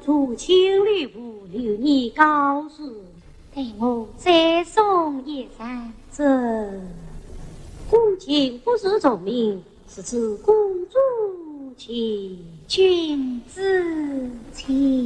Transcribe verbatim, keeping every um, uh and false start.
主千里无留你告诉， 待我再送一山。 这公卿不是重名，是指公主卿。 君子卿。